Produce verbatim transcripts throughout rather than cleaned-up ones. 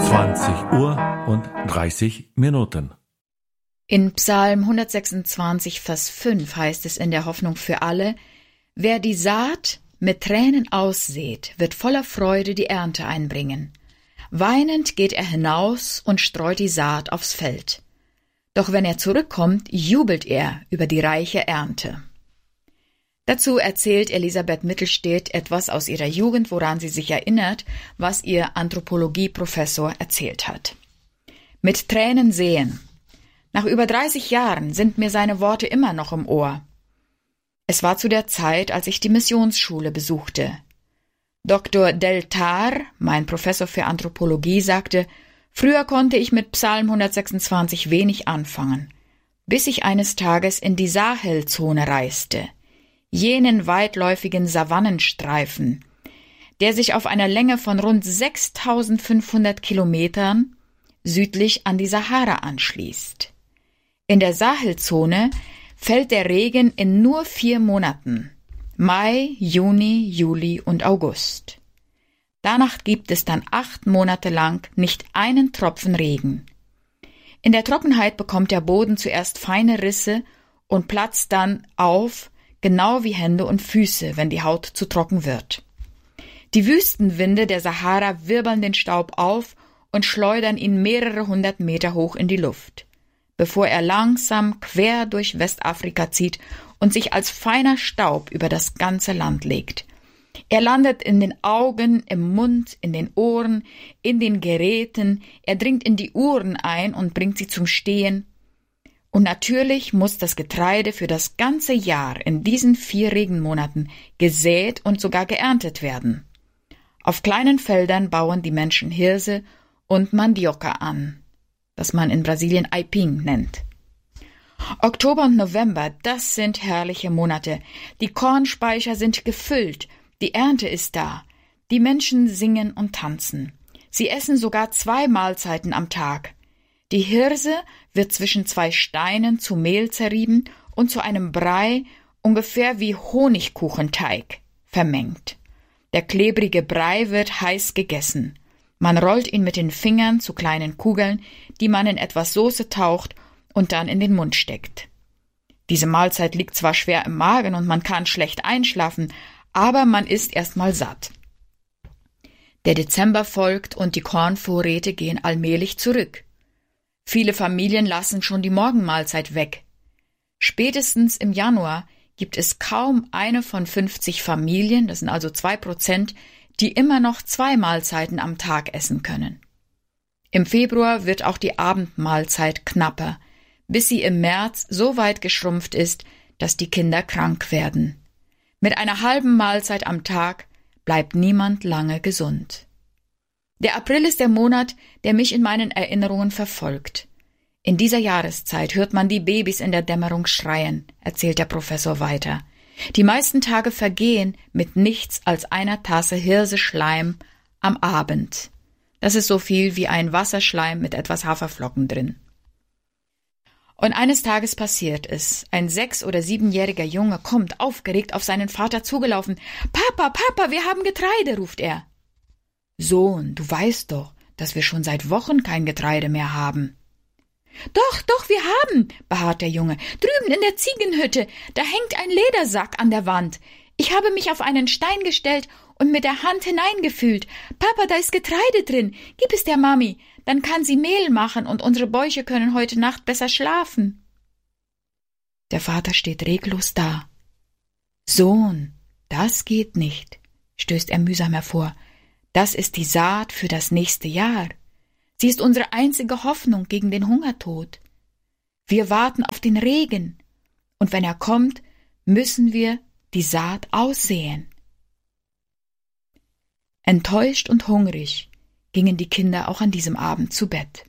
zwanzig Uhr und dreißig Minuten. In Psalm hundertsechsundzwanzig, Vers fünf heißt es in der Hoffnung für alle: Wer die Saat mit Tränen aussät, wird voller Freude die Ernte einbringen. Weinend geht er hinaus und streut die Saat aufs Feld. Doch wenn er zurückkommt, jubelt er über die reiche Ernte. Dazu erzählt Elisabeth Mittelstedt etwas aus ihrer Jugend, woran sie sich erinnert, was ihr Anthropologieprofessor erzählt hat. Mit Tränen säen. Nach über dreißig Jahren sind mir seine Worte immer noch im Ohr. Es war zu der Zeit, als ich die Missionsschule besuchte. Doktor Del Tar, mein Professor für Anthropologie, sagte: Früher konnte ich mit Psalm hundertsechsundzwanzig wenig anfangen, bis ich eines Tages in die Sahelzone reiste, jenen weitläufigen Savannenstreifen, der sich auf einer Länge von rund sechstausendfünfhundert Kilometern südlich an die Sahara anschließt. In der Sahelzone fällt der Regen in nur vier Monaten: Mai, Juni, Juli und August. Danach gibt es dann acht Monate lang nicht einen Tropfen Regen. In der Trockenheit bekommt der Boden zuerst feine Risse und platzt dann auf, genau wie Hände und Füße, wenn die Haut zu trocken wird. Die Wüstenwinde der Sahara wirbeln den Staub auf und schleudern ihn mehrere hundert Meter hoch in die Luft, bevor er langsam quer durch Westafrika zieht und sich als feiner Staub über das ganze Land legt. Er landet in den Augen, im Mund, in den Ohren, in den Geräten, er dringt in die Uhren ein und bringt sie zum Stehen. Und natürlich muss das Getreide für das ganze Jahr in diesen vier Regenmonaten gesät und sogar geerntet werden. Auf kleinen Feldern bauen die Menschen Hirse und Mandioca an, das man in Brasilien Aipim nennt. Oktober und November, das sind herrliche Monate. Die Kornspeicher sind gefüllt, die Ernte ist da. Die Menschen singen und tanzen. Sie essen sogar zwei Mahlzeiten am Tag. Die Hirse wird zwischen zwei Steinen zu Mehl zerrieben und zu einem Brei, ungefähr wie Honigkuchenteig, vermengt. Der klebrige Brei wird heiß gegessen. Man rollt ihn mit den Fingern zu kleinen Kugeln, die man in etwas Soße taucht und dann in den Mund steckt. Diese Mahlzeit liegt zwar schwer im Magen und man kann schlecht einschlafen, aber man ist erst mal satt. Der Dezember folgt und die Kornvorräte gehen allmählich zurück. Viele Familien lassen schon die Morgenmahlzeit weg. Spätestens im Januar gibt es kaum eine von fünfzig Familien, das sind also zwei Prozent, die immer noch zwei Mahlzeiten am Tag essen können. Im Februar wird auch die Abendmahlzeit knapper, bis sie im März so weit geschrumpft ist, dass die Kinder krank werden. Mit einer halben Mahlzeit am Tag bleibt niemand lange gesund. Der April ist der Monat, der mich in meinen Erinnerungen verfolgt. In dieser Jahreszeit hört man die Babys in der Dämmerung schreien, erzählt der Professor weiter. Die meisten Tage vergehen mit nichts als einer Tasse Hirseschleim am Abend. Das ist so viel wie ein Wasserschleim mit etwas Haferflocken drin. Und eines Tages passiert es. Ein sechs- oder siebenjähriger Junge kommt aufgeregt auf seinen Vater zugelaufen. »Papa, Papa, wir haben Getreide«, ruft er. »Sohn, du weißt doch, dass wir schon seit Wochen kein Getreide mehr haben.« »Doch, doch, wir haben«, beharrt der Junge. »Drüben in der Ziegenhütte, da hängt ein Ledersack an der Wand. Ich habe mich auf einen Stein gestellt und mit der Hand hineingefühlt. Papa, da ist Getreide drin. Gib es der Mami, dann kann sie Mehl machen und unsere Bäuche können heute Nacht besser schlafen.« Der Vater steht reglos da. »Sohn, das geht nicht«, stößt er mühsam hervor. »Das ist die Saat für das nächste Jahr. Sie ist unsere einzige Hoffnung gegen den Hungertod. Wir warten auf den Regen, und wenn er kommt, müssen wir die Saat aussäen.« Enttäuscht und hungrig gingen die Kinder auch an diesem Abend zu Bett.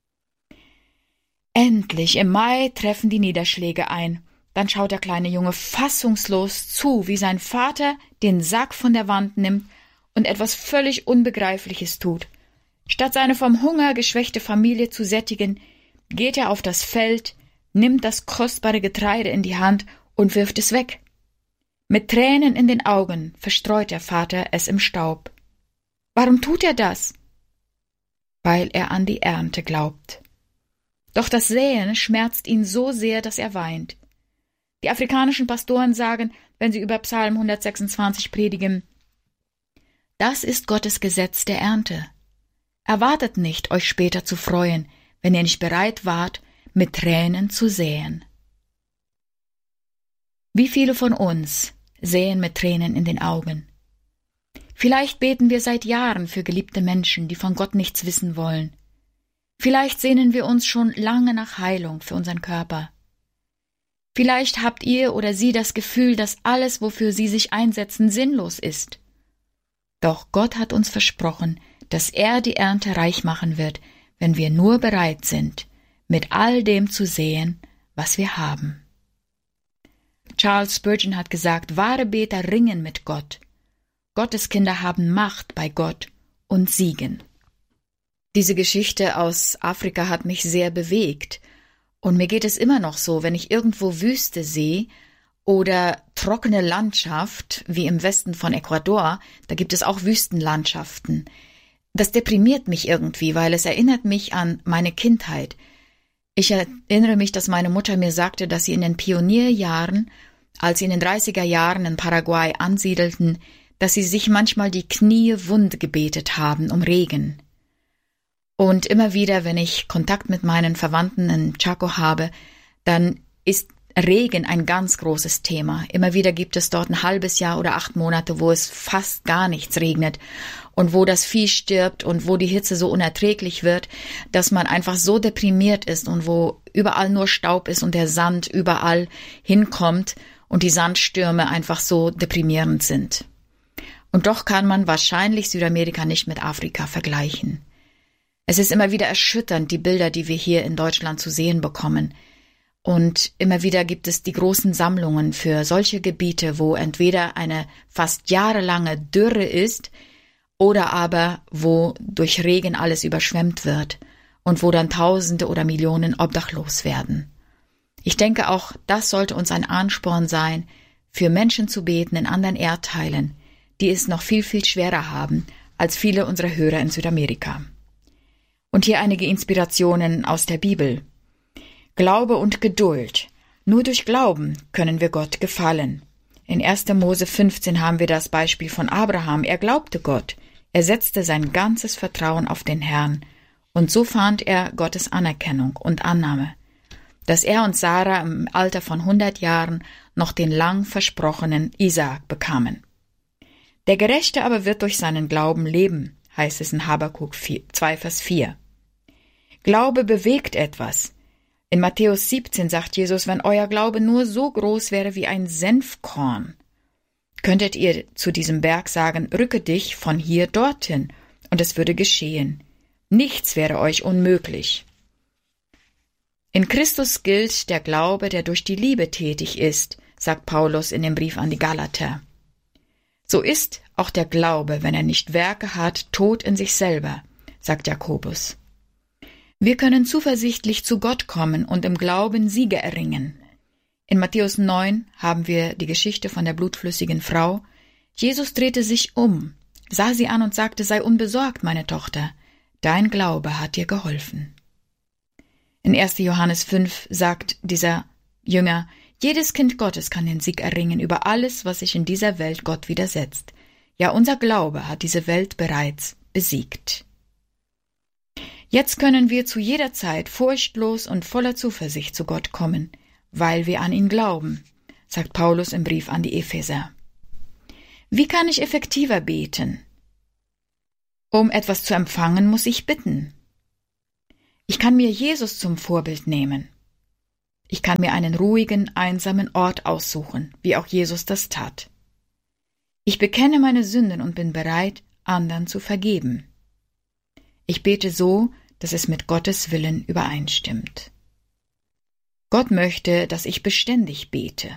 Endlich, im Mai, treffen die Niederschläge ein. Dann schaut der kleine Junge fassungslos zu, wie sein Vater den Sack von der Wand nimmt und etwas völlig Unbegreifliches tut. Statt seine vom Hunger geschwächte Familie zu sättigen, geht er auf das Feld, nimmt das kostbare Getreide in die Hand und wirft es weg. Mit Tränen in den Augen verstreut der Vater es im Staub. Warum tut er das? weil er an die Ernte glaubt. Doch das Säen schmerzt ihn so sehr, dass er weint. Die afrikanischen Pastoren sagen, wenn sie über Psalm hundertsechsundzwanzig predigen, das ist Gottes Gesetz der Ernte. Erwartet nicht, euch später zu freuen, wenn ihr nicht bereit wart, mit Tränen zu säen. Wie viele von uns säen mit Tränen in den Augen? Vielleicht beten wir seit Jahren für geliebte Menschen, die von Gott nichts wissen wollen. Vielleicht sehnen wir uns schon lange nach Heilung für unseren Körper. Vielleicht habt ihr oder sie das Gefühl, dass alles, wofür sie sich einsetzen, sinnlos ist. Doch Gott hat uns versprochen, dass er die Ernte reich machen wird, wenn wir nur bereit sind, mit all dem zu säen, was wir haben. Charles Spurgeon hat gesagt, wahre Beter ringen mit Gott. Gottes Kinder haben Macht bei Gott und siegen. Diese Geschichte aus Afrika hat mich sehr bewegt. Und mir geht es immer noch so, wenn ich irgendwo Wüste sehe oder trockene Landschaft, wie im Westen von Ecuador, da gibt es auch Wüstenlandschaften. Das deprimiert mich irgendwie, weil es erinnert mich an meine Kindheit. Ich erinnere mich, dass meine Mutter mir sagte, dass sie in den Pionierjahren, als sie in den dreißiger Jahren in Paraguay ansiedelten, dass sie sich manchmal die Knie wund gebetet haben um Regen. Und immer wieder, wenn ich Kontakt mit meinen Verwandten in Chaco habe, dann ist Regen ein ganz großes Thema. Immer wieder gibt es dort ein halbes Jahr oder acht Monate, wo es fast gar nichts regnet und wo das Vieh stirbt und wo die Hitze so unerträglich wird, dass man einfach so deprimiert ist und wo überall nur Staub ist und der Sand überall hinkommt und die Sandstürme einfach so deprimierend sind. Und doch kann man wahrscheinlich Südamerika nicht mit Afrika vergleichen. Es ist immer wieder erschütternd, die Bilder, die wir hier in Deutschland zu sehen bekommen. Und immer wieder gibt es die großen Sammlungen für solche Gebiete, wo entweder eine fast jahrelange Dürre ist oder aber wo durch Regen alles überschwemmt wird und wo dann Tausende oder Millionen obdachlos werden. Ich denke auch, das sollte uns ein Ansporn sein, für Menschen zu beten in anderen Erdteilen, die es noch viel, viel schwerer haben als viele unserer Hörer in Südamerika. Und hier einige Inspirationen aus der Bibel. Glaube und Geduld. Nur durch Glauben können wir Gott gefallen. In erster Mose fünfzehn haben wir das Beispiel von Abraham. Er glaubte Gott. Er setzte sein ganzes Vertrauen auf den Herrn. Und so fand er Gottes Anerkennung und Annahme, dass er und Sarah im Alter von hundert Jahren noch den lang versprochenen Isaak bekamen. Der Gerechte aber wird durch seinen Glauben leben, heißt es in Habakuk zwei, Vers vier. Glaube bewegt etwas. In Matthäus siebzehn sagt Jesus, wenn euer Glaube nur so groß wäre wie ein Senfkorn, könntet ihr zu diesem Berg sagen, rücke dich von hier dorthin, und es würde geschehen. Nichts wäre euch unmöglich. In Christus gilt der Glaube, der durch die Liebe tätig ist, sagt Paulus in dem Brief an die Galater. So ist auch der Glaube, wenn er nicht Werke hat, tot in sich selber, sagt Jakobus. Wir können zuversichtlich zu Gott kommen und im Glauben Siege erringen. In Matthäus neun haben wir die Geschichte von der blutflüssigen Frau. Jesus drehte sich um, sah sie an und sagte, sei unbesorgt, meine Tochter, dein Glaube hat dir geholfen. In erster Johannes fünf sagt dieser Jünger, jedes Kind Gottes kann den Sieg erringen über alles, was sich in dieser Welt Gott widersetzt. Ja, unser Glaube hat diese Welt bereits besiegt. Jetzt können wir zu jeder Zeit furchtlos und voller Zuversicht zu Gott kommen, weil wir an ihn glauben, sagt Paulus im Brief an die Epheser. Wie kann ich effektiver beten? Um etwas zu empfangen, muss ich bitten. Ich kann mir Jesus zum Vorbild nehmen. Ich kann mir einen ruhigen, einsamen Ort aussuchen, wie auch Jesus das tat. Ich bekenne meine Sünden und bin bereit, anderen zu vergeben. Ich bete so, dass es mit Gottes Willen übereinstimmt. Gott möchte, dass ich beständig bete.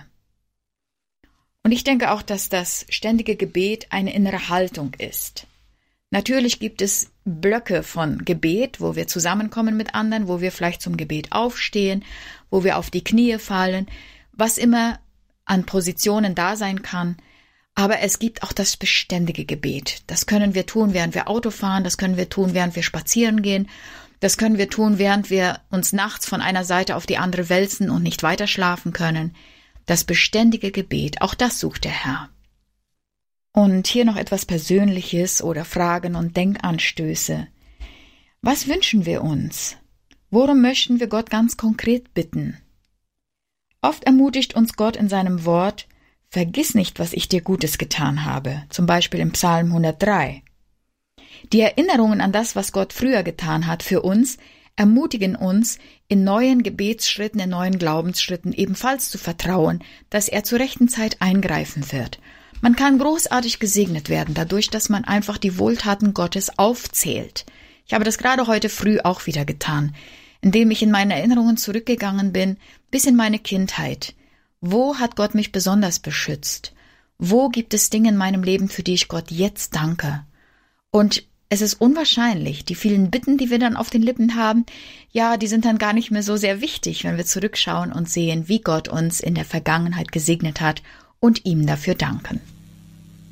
Und ich denke auch, dass das ständige Gebet eine innere Haltung ist. Natürlich gibt es Blöcke von Gebet, wo wir zusammenkommen mit anderen, wo wir vielleicht zum Gebet aufstehen, wo wir auf die Knie fallen, was immer an Positionen da sein kann. Aber es gibt auch das beständige Gebet. Das können wir tun, während wir Auto fahren, das können wir tun, während wir spazieren gehen, das können wir tun, während wir uns nachts von einer Seite auf die andere wälzen und nicht weiter schlafen können. Das beständige Gebet, auch das sucht der Herr. Und hier noch etwas Persönliches oder Fragen und Denkanstöße. Was wünschen wir uns? Worum möchten wir Gott ganz konkret bitten? Oft ermutigt uns Gott in seinem Wort, vergiss nicht, was ich dir Gutes getan habe, zum Beispiel im Psalm hundertdrei. Die Erinnerungen an das, was Gott früher getan hat für uns, ermutigen uns, in neuen Gebetsschritten, in neuen Glaubensschritten ebenfalls zu vertrauen, dass er zur rechten Zeit eingreifen wird. Man kann großartig gesegnet werden, dadurch, dass man einfach die Wohltaten Gottes aufzählt. Ich habe das gerade heute früh auch wieder getan, indem ich in meine Erinnerungen zurückgegangen bin, bis in meine Kindheit. Wo hat Gott mich besonders beschützt? Wo gibt es Dinge in meinem Leben, für die ich Gott jetzt danke? Und es ist unwahrscheinlich, die vielen Bitten, die wir dann auf den Lippen haben, ja, die sind dann gar nicht mehr so sehr wichtig, wenn wir zurückschauen und sehen, wie Gott uns in der Vergangenheit gesegnet hat und ihm dafür danken.